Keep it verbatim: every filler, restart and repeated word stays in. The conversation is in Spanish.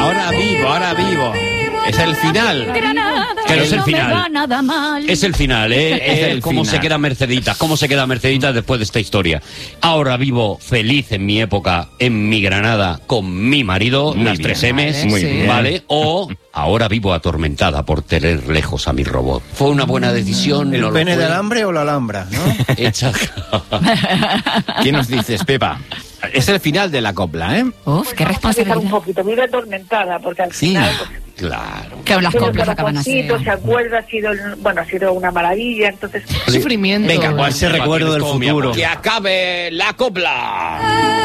Ahora vivo, ahora vivo. Es el final. Pero es el no me final. va nada mal. Es el final, ¿eh? Es Es el cómo final. se queda Merceditas, cómo se queda Merceditas después de esta historia. Ahora vivo feliz en mi época, en mi Granada, con mi marido, Muy las bien. tres M's, Vale, Muy sí. bien. ¿vale? O ahora vivo atormentada por tener lejos a mi robot. ¿Fue una buena decisión? ¿El ¿No lo pene fue? de alambre o la alhambra, no? Hecha... ¿Qué nos dices, Pepa? Es el final de la copla, ¿eh? Uf, qué Un responsabilidad. poquito, muy atormentada, porque al Sí. final... pues, Claro. Que las tiene coplas un acaban así. corazoncito, se acuerda, ha sido, el- bueno, ha sido una maravilla, entonces... Sufrimiento. Venga, pues ese recuerdo del Como mi futuro. amor. Que acabe la copla.